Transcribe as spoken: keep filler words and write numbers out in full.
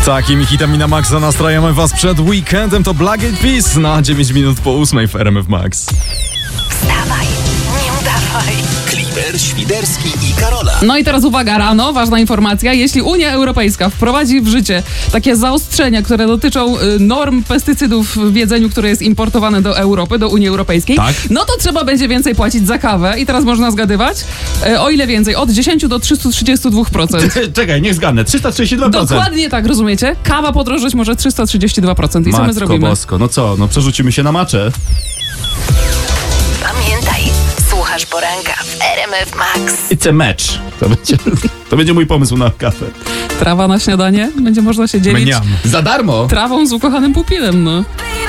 Takimi hitami na Maxa nastrajamy was przed weekendem. To Black Eyed Peas na dziewięć minut po ósmej w R M F Max. Wstawaj, nie udawaj. Kliber, Świderski i Karola. No i teraz uwaga, rano, ważna informacja. Jeśli Unia Europejska wprowadzi w życie takie zaostrzenia, które dotyczą y, norm pestycydów w jedzeniu, które jest importowane do Europy, do Unii Europejskiej, Tak. no to trzeba będzie więcej płacić za kawę. I teraz można zgadywać, y, o ile więcej? Od dziesięć do trzysta trzydzieści dwa procent. Czekaj, niech zgadnę. trzysta trzydzieści dwa procent. Dokładnie tak, rozumiecie? Kawa podrożeć może trzysta trzydzieści dwa procent. I co my Matko zrobimy? bosko, no co? No przerzucimy się na maczę. Pamiętaj, słuchasz poranka w R M F Max. It's a match. To będzie, to będzie mój pomysł na kawę. Trawa na śniadanie? Będzie można się dzielić Mniam. Za darmo. trawą z ukochanym pupilem, no. Baby,